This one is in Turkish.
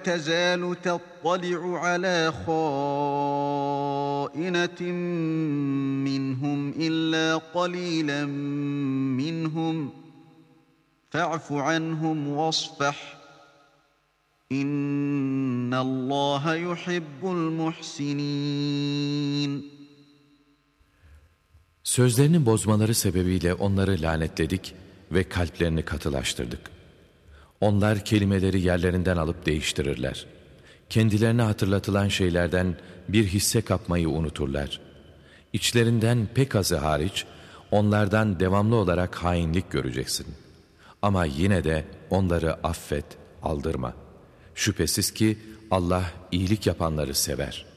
تَزَالُ تَطَّلِعُ عَلَى خَائِنَةٍ مِّنْهُمْ إِلَّا قَلِيلًا مِّنْهُمْ فَاعْفُ عَنْهُمْ وَاصْفَحْ إِنَّ اللّٰهَ يُحِبُّ الْمُحْسِنِينَ. Sözlerini bozmaları sebebiyle onları lanetledik ve kalplerini katılaştırdık. Onlar kelimeleri yerlerinden alıp değiştirirler. Kendilerine hatırlatılan şeylerden bir hisse kapmayı unuturlar. İçlerinden pek azı hariç onlardan devamlı olarak hainlik göreceksin. Ama yine de onları affet, aldırma. Şüphesiz ki Allah iyilik yapanları sever.